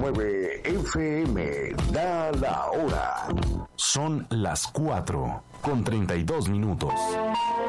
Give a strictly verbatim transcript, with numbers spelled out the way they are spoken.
nueve F M da la hora. Son las cuatro con treinta y dos minutos.